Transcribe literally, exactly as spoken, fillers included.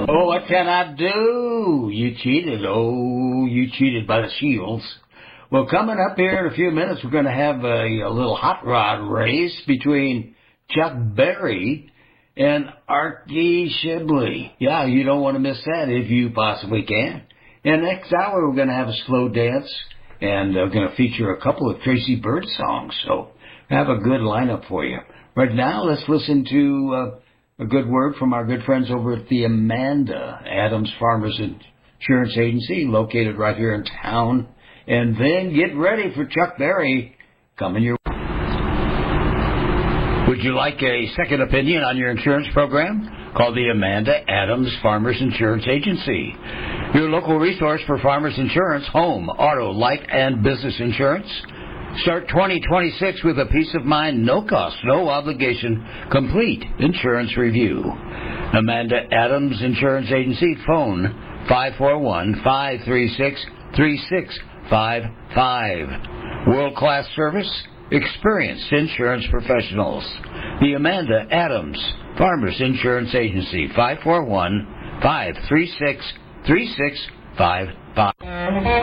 Oh, what can I do? You cheated. Oh, you cheated by the shields. Well, coming up here in a few minutes, we're going to have a, a little hot rod race between Chuck Berry and Archie Shibley. Yeah, you don't want to miss that if you possibly can. And next hour, we're going to have a slow dance, and we're going to feature a couple of Tracy Byrd songs. So have a good lineup for you. Right now, let's listen to uh, a good word from our good friends over at the Amanda Adams Farmers Insurance Agency, located right here in town. And then get ready for Chuck Berry coming your way. Would you like a second opinion on your insurance program? Call the Amanda Adams Farmers Insurance Agency, your local resource for farmers insurance, home, auto, life, and business insurance. Start twenty twenty-six with a peace of mind, no cost, no obligation, complete insurance review. Amanda Adams Insurance Agency, phone five four one, five three six, three six five five. World-class service, experienced insurance professionals. The Amanda Adams Farmers Insurance Agency, five four one, five three six, three six five five.